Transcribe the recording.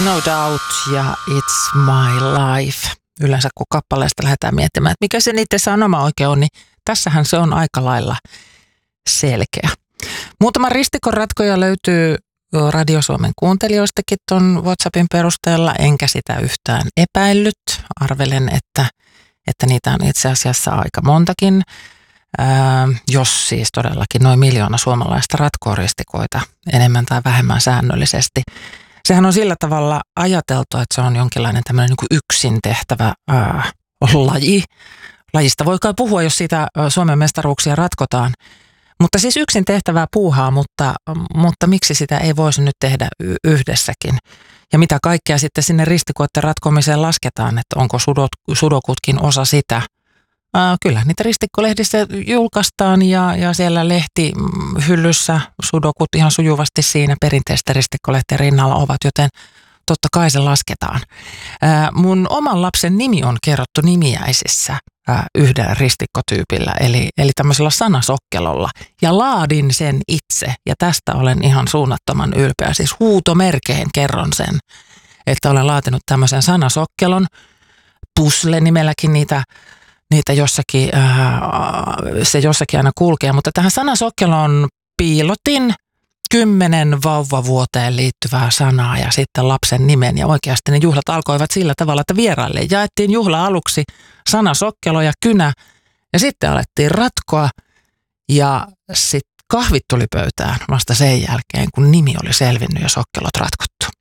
No Doubt ja It's My Life. Yleensä kun kappaleesta lähdetään miettimään, että mikä se niiden sanoma oikein on, niin tässähän se on aika lailla selkeä. Muutama ristikon ratkoja löytyy Radio Suomen kuuntelijoistakin ton WhatsAppin perusteella, enkä sitä yhtään epäillyt. Arvelen, että niitä on itse asiassa aika montakin, jos siis todellakin noin 1 miljoona suomalaista ratkoo ristikoita enemmän tai vähemmän säännöllisesti. Sehän on sillä tavalla ajateltu, että se on jonkinlainen tämmöinen niin kuin yksin tehtävä laji. Lajista voi kai puhua, jos siitä Suomen mestaruuksia ratkotaan. Mutta siis yksin tehtävää puuhaa, mutta miksi sitä ei voisi nyt tehdä yhdessäkin? Ja mitä kaikkea sitten sinne ristikoiden ratkomiseen lasketaan, että onko sudokutkin osa sitä? Kyllä, niitä ristikkolehdissä julkaistaan ja siellä lehtihyllyssä sudokut ihan sujuvasti siinä perinteistä ristikkolehtien rinnalla ovat, joten totta kai se lasketaan. Mun oman lapsen nimi on kerrottu nimiäisissä yhdellä ristikkotyypillä, eli tämmöisellä sanasokkelolla. Ja laadin sen itse, ja tästä olen ihan suunnattoman ylpeä. Siis huutomerkein kerron sen, että olen laatinut tämmöisen sanasokkelon. Pusle nimelläkin niitä jossakin, se jossakin aina kulkee, mutta tähän sanasokkeloon piilotin 10 vauvavuoteen liittyvää sanaa ja sitten lapsen nimen. Ja oikeasti ne juhlat alkoivat sillä tavalla, että vieraille jaettiin juhla-aluksi sanasokkelo ja kynä ja sitten alettiin ratkoa ja sitten kahvit tuli pöytään vasta sen jälkeen, kun nimi oli selvinnyt ja sokkelot ratkottu.